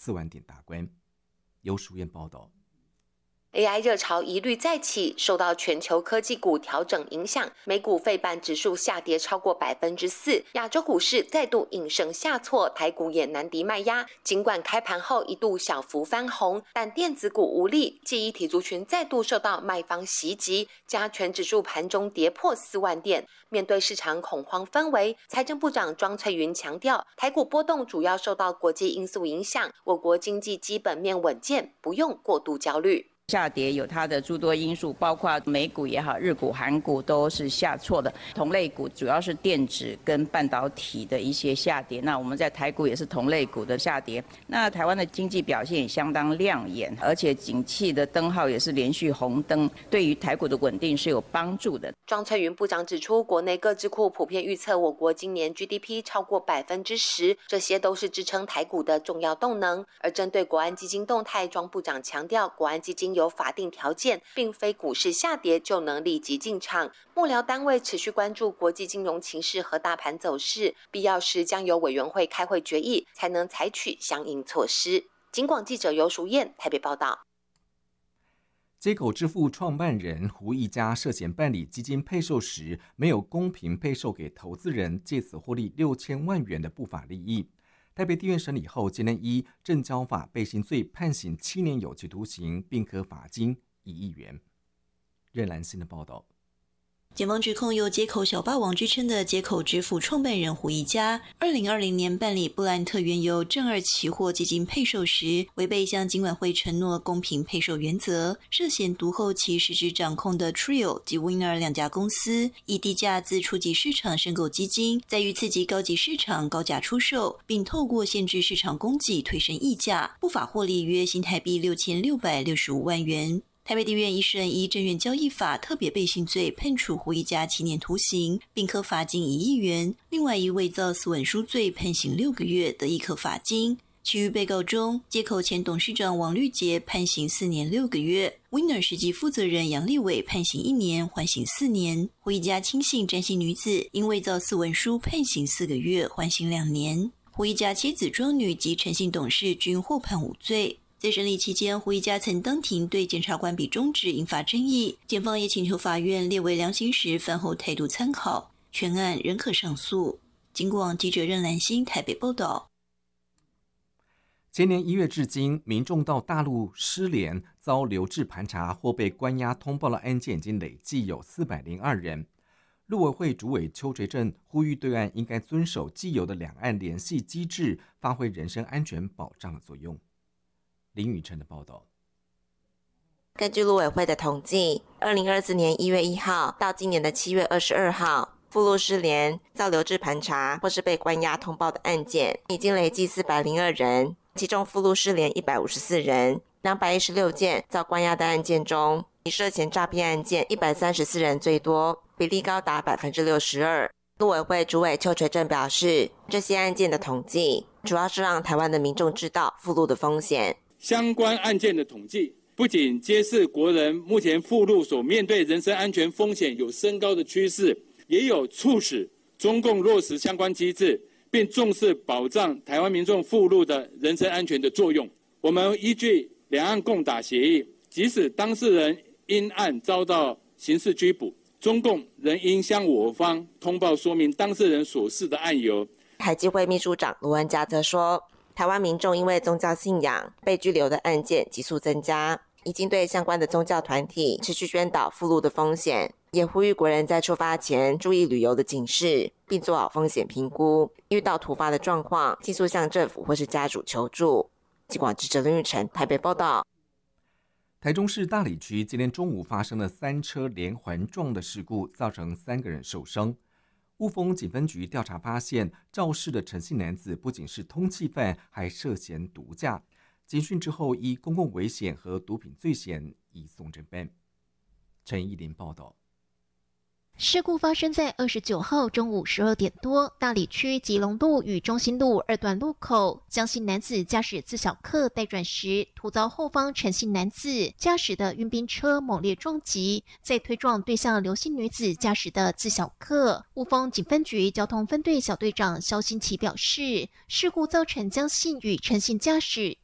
4万点大关。由淑燕报道。 AI 热潮一律再起，受到全球科技股调整影响，美股费半指数下跌超过4%，亚洲股市再度应声下挫，台股也难敌卖压。尽管开盘后一度小幅翻红，但电子股无力，记忆体族群再度受到卖方袭击，加权指数盘中跌破4万点。面对市场恐慌氛围，财政部长庄翠云强调，台股波动主要受到国际因素影响，我国经济基本面稳健，不用过度焦虑。 下跌有它的诸多因素，包括美股也好，日股、韩股都是下挫的。同类股主要是电子跟半导体的一些下跌。那我们在台股也是同类股的下跌。那台湾的经济表现也相当亮眼，而且景气的灯号也是连续红灯，对于台股的稳定是有帮助的。 庄翠云部长指出，国内各智库普遍预测我国今年 GDP 超过10%，这些都是支撑台股的重要动能。而针对国安基金动态，庄部长强调，国安基金有法定条件，并非股市下跌就能立即进场。幕僚单位持续关注国际金融情势和大盘走势，必要时将由委员会开会决议，才能采取相应措施。警广记者尤淑燕台北报道。 街口支付创办人胡一家涉嫌办理基金配售时，没有公平配售给投资人，借此获利6000万元的不法利益。台北地院审理后，今天依证交法背信罪判刑7年有期徒刑，并科罚金1亿元。任兰新的报道。 检方指控有街口小霸王之称的街口支付创办人胡一家，2020年办理布兰特原油正二期货基金配售时，违背向金管会承诺公平配售原则，涉嫌独后其实质掌控的 Trio 及 Winner 两家公司，以低价自初级市场申购基金，再于次级高级市场高价出售，并透过限制市场供给推升溢价，不法获利约新台币6665万元。台北地院一审依证券交易法特别背信罪判处胡一家7年徒刑，并科罚金1亿元。另外以伪造私文书罪判刑6个月，得一科罚金。其余被告中，街口前董事长王绿杰判刑4年6个月 ，Winner 实际负责人杨立伟判刑1年，缓刑4年。胡一家亲信詹姓女子因伪造私文书判刑4个月，缓刑2年。胡一家妻子庄女及陈姓董事均获判无罪。在审理期间，胡一家曾当庭对检察官比中指引发争议，检方也请求法院列为量刑时饭后态度参考，全案仍可上诉。警广记者任兰心台北报道。 前年1月至今，民众到大陆失联遭留置盘查或被关押通报的案件已经累计有402人。陆委会主委邱垂正呼吁对岸应该遵守既有的两岸联系机制，发挥人身安全保障的作用。林宇辰的报道。 根据陆委会的统计，2024年1月1号到今年的7月22号，赴陆失联、遭留置盘查或是被关押通报的案件，已经累计402人，其中赴陆失联154人，216件遭关押的案件中，以涉嫌诈骗案件134人最多，比例高达62%。陆委会主委邱垂正表示，这些案件的统计主要是让台湾的民众知道赴陆的风险。 相关案件的统计不仅揭示国人目前赴陆所面对人身安全风险有升高的趋势，也有促使中共落实相关机制，并重视保障台湾民众赴陆的人身安全的作用。我们依据两岸共打协议，即使当事人因案遭到刑事拘捕，中共仍应向我方通报说明当事人所示的案由。 海基会秘书长卢文嘉则说，台湾民众因为宗教信仰被拘留的案件急速增加，已经对相关的宗教团体持续宣导赴陆的风险，也呼吁国人在出发前注意旅游的警示，并做好风险评估，遇到突发的状况尽速向政府或是家属求助。警广记者林玉成台北报道。 台中市大里区今天中午发生了3车连环撞的事故，造成3个人受伤。雾峰警分局调查发现，肇事的陈姓男子不仅是通缉犯，还涉嫌毒驾。警讯之后，依公共危险和毒品罪嫌移送侦办。陈依林报道。 事故发生在29号中午12点多，大里区吉隆路与中心路2段路口，江姓男子驾驶自小客待转时，突遭后方陈姓男子驾驶的运兵车猛烈撞击，再推撞对向刘姓女子驾驶的自小客。雾峰警分局交通分队小队长肖新奇表示，事故造成江姓与陈姓驾驶